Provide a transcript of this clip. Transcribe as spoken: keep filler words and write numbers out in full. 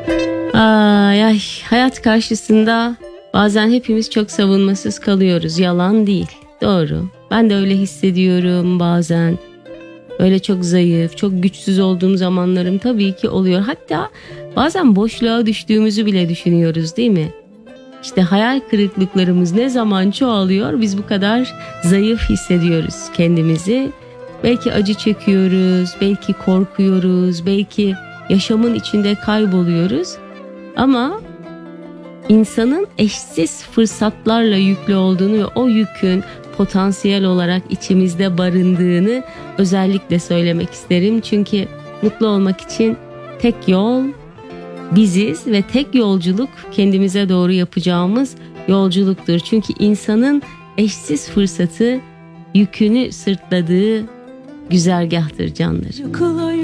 Ay, ay, hayat karşısında bazen hepimiz çok savunmasız kalıyoruz. Yalan değil. Doğru. Ben de öyle hissediyorum bazen. Öyle çok zayıf, çok güçsüz olduğum zamanlarım tabii ki oluyor. Hatta bazen boşluğa düştüğümüzü bile düşünüyoruz, değil mi? İşte hayal kırıklıklarımız ne zaman çoğalıyor, biz bu kadar zayıf hissediyoruz kendimizi. Belki acı çekiyoruz, belki korkuyoruz, belki yaşamın içinde kayboluyoruz. Ama insanın eşsiz fırsatlarla yüklü olduğunu ve o yükün potansiyel olarak içimizde barındığını özellikle söylemek isterim. Çünkü mutlu olmak için tek yol biziz ve tek yolculuk kendimize doğru yapacağımız yolculuktur. Çünkü insanın eşsiz fırsatı yükünü sırtladığı güzergahtır canlarım.